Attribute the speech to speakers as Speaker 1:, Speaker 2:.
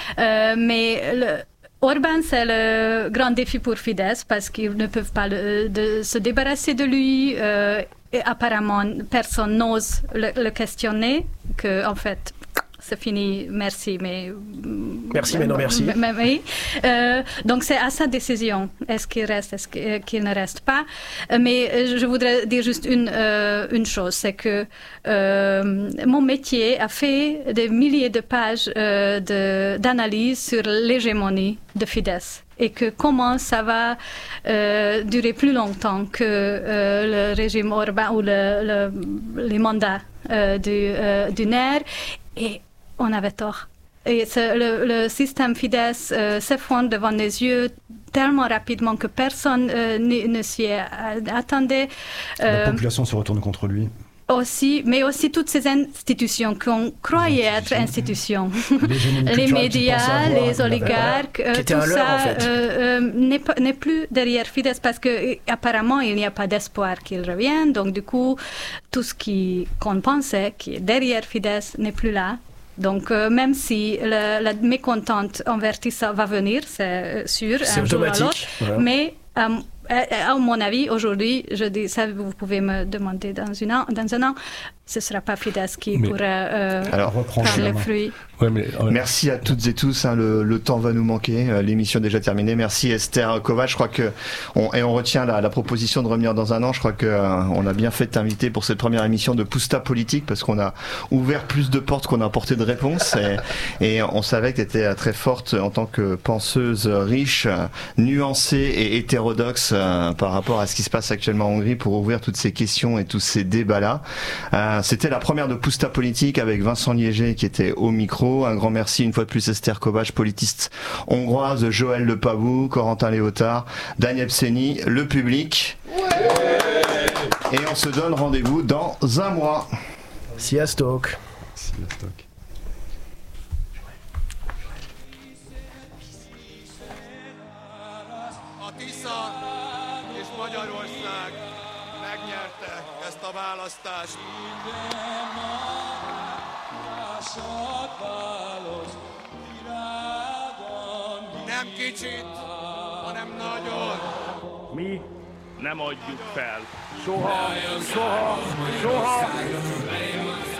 Speaker 1: Mais Orbán, c'est le grand défi pour Fidesz parce qu'ils ne peuvent pas se débarrasser de lui. Et apparemment, personne n'ose le questionner, que en fait, c'est fini, merci, mais...
Speaker 2: Merci, mais non merci.
Speaker 1: Oui. Donc, c'est à sa décision. Est-ce qu'il reste, est-ce qu'il ne reste pas? Mais je voudrais dire juste une chose, c'est que mon métier a fait des milliers de pages d'analyse sur l'hégémonie de Fidesz. Et que comment ça va durer plus longtemps que le régime Orbán ou les mandats du NER. Et on avait tort. Et le système Fidesz s'effondre devant nos yeux tellement rapidement que personne ne s'y attendait.
Speaker 3: La population se retourne contre lui.
Speaker 1: Aussi, mais aussi toutes ces institutions qu'on croyait être institutions, les médias, les oligarques, tout ça en fait. N'est plus derrière Fidesz parce que apparemment il n'y a pas d'espoir qu'il revienne. Donc du coup, tout ce qu'on pensait qui est derrière Fidesz n'est plus là. Donc même si la mécontente envers ça va venir, c'est sûr,
Speaker 2: c'est automatique.
Speaker 1: Voilà. Mais à mon avis, aujourd'hui, je dis ça, vous pouvez me demander dans un an, ce ne sera pas Fidesz qui pourra prendre le fruit.
Speaker 4: Ouais, merci à toutes et tous, le temps va nous manquer, l'émission est déjà terminée. Merci Esther Kovacs, je crois que on retient la proposition de revenir dans un an. Je crois que on a bien fait de t'inviter pour cette première émission de Pousta Politique parce qu'on a ouvert plus de portes qu'on a apporté de réponses et on savait que tu étais très forte en tant que penseuse riche, nuancée et hétérodoxe par rapport à ce qui se passe actuellement en Hongrie pour ouvrir toutes ces questions et tous ces débats-là. C'était la première de Pousta Politique avec Vincent Liéger qui était au micro. Un grand merci une fois de plus Esther Kovacs, politiste hongroise, Joël Le Pavou, Corentin Léotard, Daniel Pseni, le public. Et on se donne rendez-vous dans un mois.
Speaker 2: Sziasztok.
Speaker 5: Magyarország megnyerte ezt a választást. Nem kicsit, hanem nagyon.
Speaker 6: Mi nem adjuk fel. Soha, soha, soha.